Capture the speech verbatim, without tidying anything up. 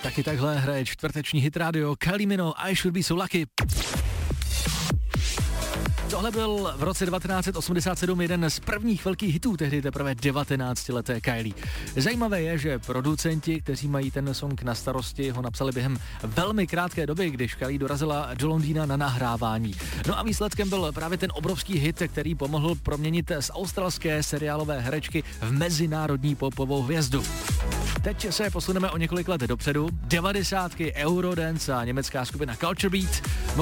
taky takhle hraje čtvrteční hit rádio Kylie Minogue, I Should Be So Lucky. Tohle byl v roce devatenáct set osmdesát sedm jeden z prvních velkých hitů, tehdy teprve devatenáctileté Kylie. Zajímavé je, že producenti, kteří mají ten song na starosti, ho napsali během velmi krátké doby, když Kylie dorazila do Londýna na nahrávání. No a výsledkem byl právě ten obrovský hit, který pomohl proměnit z australské seriálové herečky v mezinárodní popovou hvězdu. Teď se posuneme o několik let dopředu. devadesátky, Eurodance a německá skupina Culture Beat.